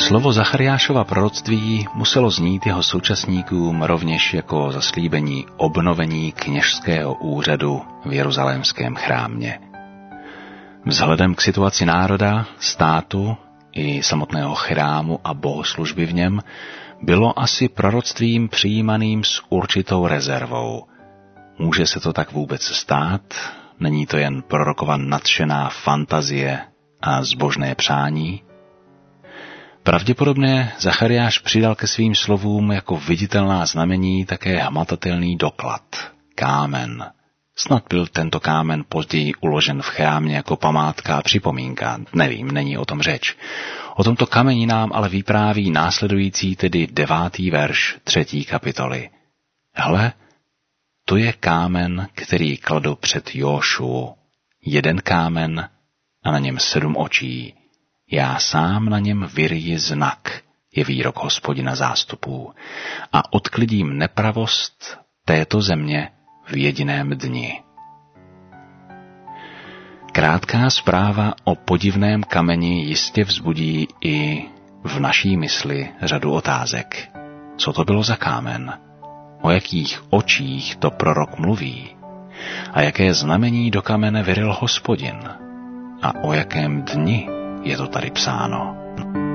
Slovo Zachariášova proroctví muselo znít jeho současníkům rovněž jako zaslíbení obnovení kněžského úřadu v jeruzalémském chrámě. Vzhledem k situaci národa, státu i samotného chrámu a bohoslužby v něm bylo asi proroctvím přijímaným s určitou rezervou. Může se to tak vůbec stát? Není to jen prorokova nadšená fantazie a zbožné přání? Pravděpodobně Zachariáš přidal ke svým slovům jako viditelná znamení také hmatatelný doklad, kámen. Snad byl tento kámen později uložen v chrámě jako památka a připomínka, nevím, není o tom řeč. O tomto kameni nám ale vypráví následující, tedy 9. verš 3. kapitoly. Hle, to je kámen, který kladl před Jóšu. Jeden kámen a na něm 7 očí. Já sám na něm vyryji znak, je výrok Hospodina zástupů, a odklidím nepravost této země v jediném dni. Krátká zpráva o podivném kameni jistě vzbudí i v naší mysli řadu otázek. Co to bylo za kámen? O jakých očích to prorok mluví? A jaké znamení do kamene vyryl Hospodin? A o jakém dni je to tady psáno?